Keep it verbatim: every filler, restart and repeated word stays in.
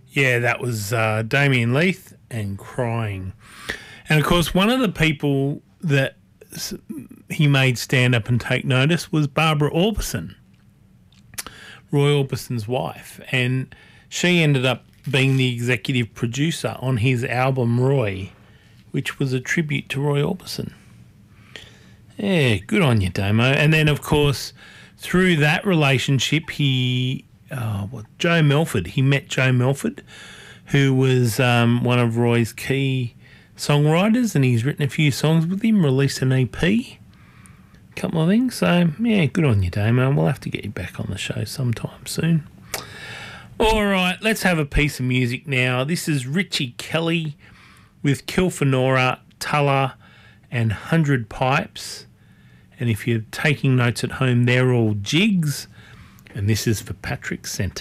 Yeah, that was uh, Damien Leith and Crying. And, of course, one of the people that he made stand up and take notice was Barbara Orbison, Roy Orbison's wife. And she ended up being the executive producer on his album Roy, which was a tribute to Roy Orbison. Yeah, good on you, Damo. And then, of course, through that relationship, he, oh, what, Joe Melford, he met Joe Melford, who was um, one of Roy's key songwriters, and he's written a few songs with him, released an E P, a couple of things. So, yeah, good on you, Damo. We'll have to get you back on the show sometime soon. All right, let's have a piece of music now. This is Richie Kelly with Kilfenora, Tulla, and Hundred Pipes. And if you're taking notes at home, they're all jigs. And this is for Patrick Centre.